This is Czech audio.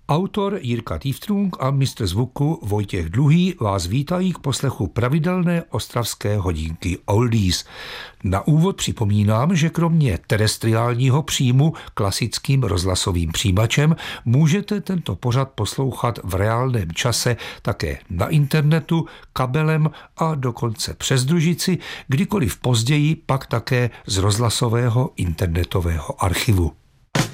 Autor Jirka Týftrung a mistr zvuku Vojtěch Dluhý vás vítají k poslechu pravidelné ostravské hodinky Oldies. Na úvod připomínám, že kromě terestriálního příjmu klasickým rozhlasovým přijímačem můžete tento pořad poslouchat v reálném čase také na internetu, kabelem a dokonce přes družici, kdykoliv později pak také z rozhlasového internetového archivu.